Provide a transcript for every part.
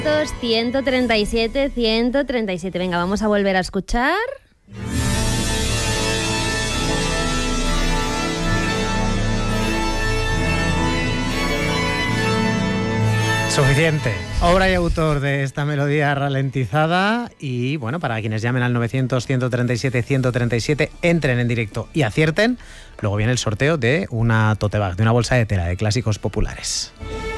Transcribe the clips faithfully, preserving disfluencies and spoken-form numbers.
ciento treinta y siete, ciento treinta y siete. Venga, vamos a volver a escuchar. Suficiente. Obra y autor de esta melodía ralentizada. Y bueno, para quienes llamen al novecientos, ciento treinta y siete, ciento treinta y siete, entren en directo y acierten. Luego viene el sorteo de una tote bag, de una bolsa de tela de clásicos populares.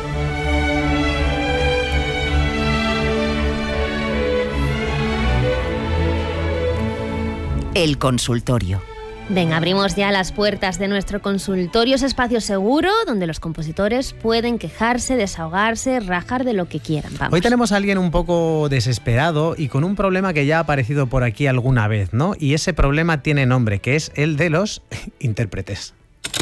El consultorio. Venga, abrimos ya las puertas de nuestro consultorio, ese espacio seguro donde los compositores pueden quejarse, desahogarse, rajar de lo que quieran. Vamos. Hoy tenemos a alguien un poco desesperado y con un problema que ya ha aparecido por aquí alguna vez, ¿no? Y ese problema tiene nombre, que es el de los intérpretes.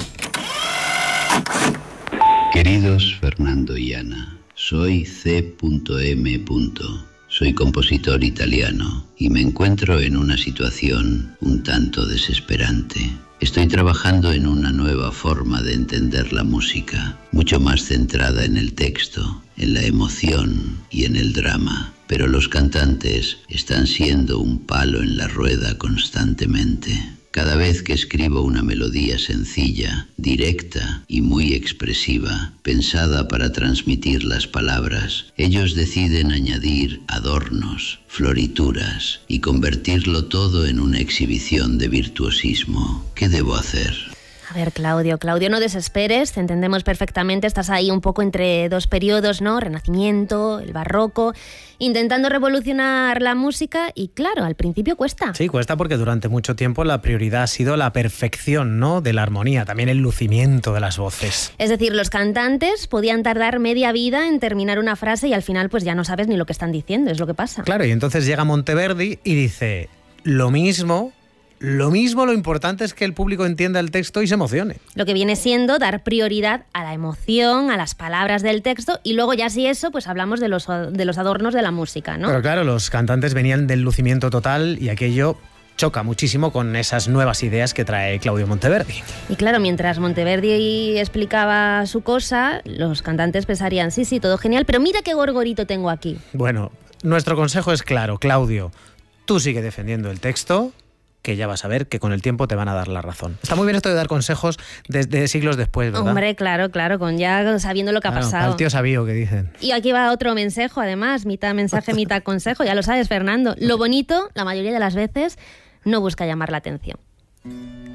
Queridos Fernando y Ana, soy C M. Soy compositor italiano y me encuentro en una situación un tanto desesperante. Estoy trabajando en una nueva forma de entender la música, mucho más centrada en el texto, en la emoción y en el drama. Pero los cantantes están siendo un palo en la rueda constantemente. Cada vez que escribo una melodía sencilla, directa y muy expresiva, pensada para transmitir las palabras, ellos deciden añadir adornos, florituras y convertirlo todo en una exhibición de virtuosismo. ¿Qué debo hacer? A ver, Claudio, Claudio, no desesperes, te entendemos perfectamente, estás ahí un poco entre dos periodos, ¿no? Renacimiento, el barroco, intentando revolucionar la música y claro, al principio cuesta. Sí, cuesta porque durante mucho tiempo la prioridad ha sido la perfección, ¿no? De la armonía, también el lucimiento de las voces. Es decir, los cantantes podían tardar media vida en terminar una frase y al final pues ya no sabes ni lo que están diciendo, es lo que pasa. Claro, y entonces llega Monteverdi y dice, lo mismo... Lo mismo, lo importante es que el público entienda el texto y se emocione. Lo que viene siendo dar prioridad a la emoción, a las palabras del texto y luego ya si eso, pues hablamos de los, de los adornos de la música, ¿no? Pero claro, los cantantes venían del lucimiento total y aquello choca muchísimo con esas nuevas ideas que trae Claudio Monteverdi. Y claro, mientras Monteverdi explicaba su cosa, los cantantes pensarían, sí, sí, todo genial, pero mira qué gorgorito tengo aquí. Bueno, nuestro consejo es claro, Claudio, tú sigue defendiendo el texto, que ya vas a ver que con el tiempo te van a dar la razón. Está muy bien esto de dar consejos desde siglos después, ¿verdad? Hombre, claro, claro, con ya sabiendo lo que claro, ha pasado. Al tío sabío que dicen. Y aquí va otro mensaje, además, mitad mensaje, mitad consejo, ya lo sabes, Fernando. Lo bonito, la mayoría de las veces, no busca llamar la atención.